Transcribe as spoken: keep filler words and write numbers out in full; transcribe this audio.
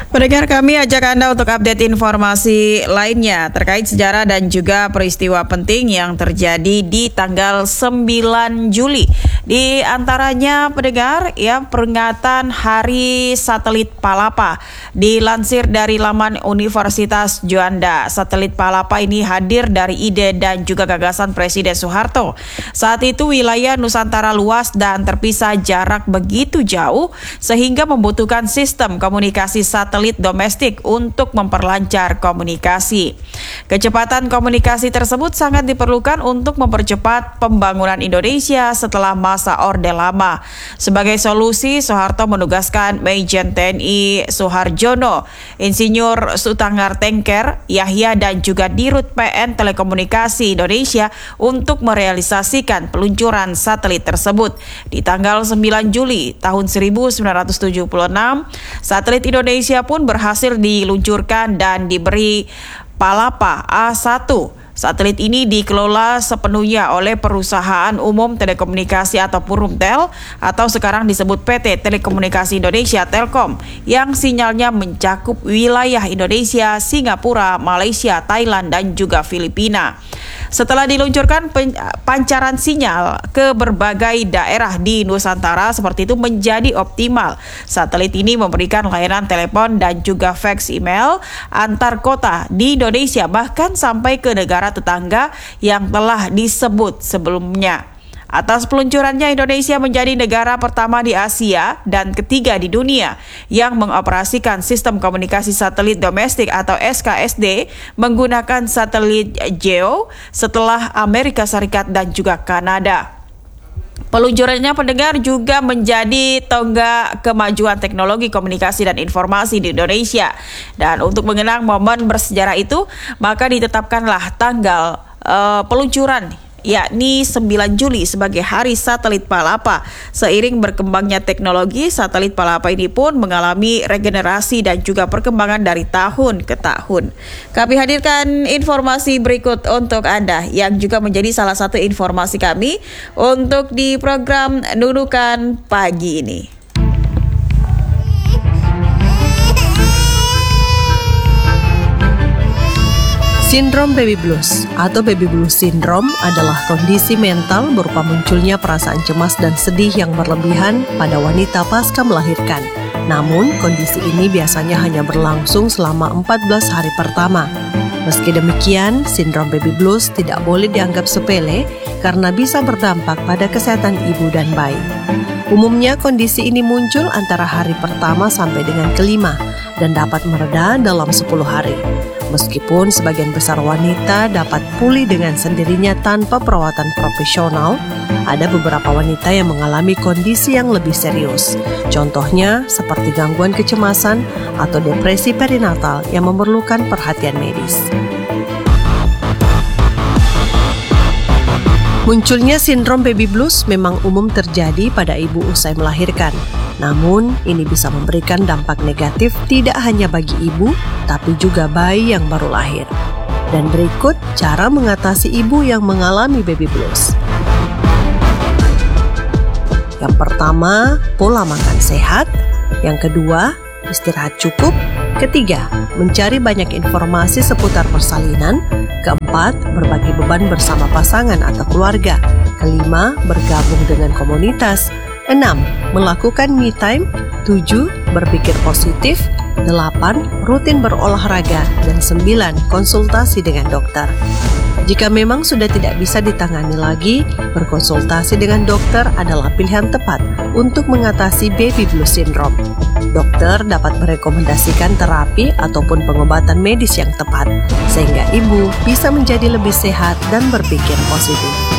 Pendengar, kami ajak Anda untuk update informasi lainnya terkait sejarah dan juga peristiwa penting yang terjadi di tanggal sembilan Juli. Di antaranya, pendengar, ya, peringatan Hari Satelit Palapa. Dilansir dari laman Universitas Juanda, Satelit Palapa ini hadir dari ide dan juga gagasan Presiden Soeharto. Saat itu wilayah Nusantara luas dan terpisah jarak begitu jauh sehingga membutuhkan sistem komunikasi satelit domestik untuk memperlancar komunikasi. Kecepatan komunikasi tersebut sangat diperlukan untuk mempercepat pembangunan Indonesia setelah masa Orde Lama. Sebagai solusi, Soeharto menugaskan Majen T N I Soeharjono, Insinyur Sutangar Tengker, Yahya dan juga Dirut P N Telekomunikasi Indonesia untuk merealisasikan peluncuran satelit tersebut. Di tanggal sembilan Juli tahun seribu sembilan ratus tujuh puluh enam, satelit Indonesia pun berhasil diluncurkan dan diberi Palapa A satu. Satelit ini dikelola sepenuhnya oleh Perusahaan Umum Telekomunikasi atau Purumtel atau sekarang disebut P T Telekomunikasi Indonesia Telkom yang sinyalnya mencakup wilayah Indonesia, Singapura, Malaysia, Thailand dan juga Filipina. Setelah diluncurkan, pancaran sinyal ke berbagai daerah di Nusantara seperti itu menjadi optimal. Satelit ini memberikan layanan telepon dan juga fax email antar kota di Indonesia bahkan sampai ke negara tetangga yang telah disebut sebelumnya. Atas peluncurannya, Indonesia menjadi negara pertama di Asia dan ketiga di dunia yang mengoperasikan sistem komunikasi satelit domestik atau S K S D menggunakan satelit GEO setelah Amerika Serikat dan juga Kanada. Peluncurannya, pendengar, juga menjadi tonggak kemajuan teknologi komunikasi dan informasi di Indonesia. Dan untuk mengenang momen bersejarah itu, maka ditetapkanlah tanggal uh, peluncuran yakni sembilan Juli sebagai Hari Satelit Palapa. Seiring berkembangnya teknologi, satelit Palapa ini pun mengalami regenerasi dan juga perkembangan dari tahun ke tahun. Kami hadirkan informasi berikut untuk Anda yang juga menjadi salah satu informasi kami untuk di program Nunukan Pagi ini. Sindrom baby blues atau baby blues syndrome adalah kondisi mental berupa munculnya perasaan cemas dan sedih yang berlebihan pada wanita pasca melahirkan. Namun, kondisi ini biasanya hanya berlangsung selama empat belas hari pertama. Meski demikian, sindrom baby blues tidak boleh dianggap sepele karena bisa berdampak pada kesehatan ibu dan bayi. Umumnya, kondisi ini muncul antara hari pertama sampai dengan kelima dan dapat mereda dalam sepuluh hari. Meskipun sebagian besar wanita dapat pulih dengan sendirinya tanpa perawatan profesional, ada beberapa wanita yang mengalami kondisi yang lebih serius. Contohnya seperti gangguan kecemasan atau depresi perinatal yang memerlukan perhatian medis. Munculnya sindrom baby blues memang umum terjadi pada ibu usai melahirkan. Namun, ini bisa memberikan dampak negatif tidak hanya bagi ibu, tapi juga bayi yang baru lahir. Dan berikut cara mengatasi ibu yang mengalami baby blues. Yang pertama, pola makan sehat. Yang kedua, istirahat cukup. Ketiga, mencari banyak informasi seputar persalinan. Keempat, berbagi beban bersama pasangan atau keluarga. Kelima, bergabung dengan komunitas. Enam, melakukan me time. Tujuh, berpikir positif. Delapan, rutin berolahraga. Dan sembilan, konsultasi dengan dokter. Jika memang sudah tidak bisa ditangani lagi, berkonsultasi dengan dokter adalah pilihan tepat untuk mengatasi baby blues syndrome. Dokter dapat merekomendasikan terapi ataupun pengobatan medis yang tepat, sehingga ibu bisa menjadi lebih sehat dan berpikir positif.